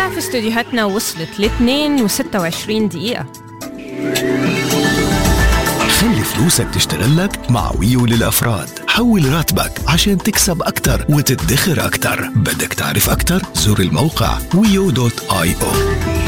الساعة في استوديوهاتنا وصلت ل2:26. خلي فلوسك تشتغل لك مع ويو للأفراد. حول راتبك عشان تكسب أكتر وتدخر أكتر. بدك تعرف أكتر؟ زور الموقع wio.io.